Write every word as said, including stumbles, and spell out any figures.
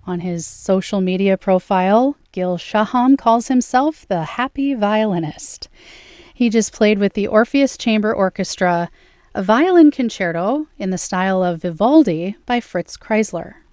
On his social media profile, Gil Shaham calls himself the happy violinist. He just played with the Orpheus Chamber Orchestra a violin concerto in the style of Vivaldi by Fritz Kreisler.